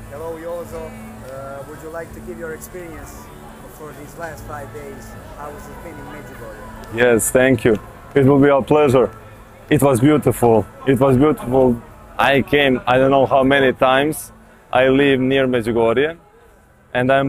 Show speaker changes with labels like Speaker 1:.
Speaker 1: Hello, Jozo. Would you like to give your experience for these last 5 days? How was it been in Medjugorje?
Speaker 2: Yes, thank you. It will be a pleasure. It was beautiful. It was beautiful. I came, I don't know how many times. I live near Medjugorje, and I'm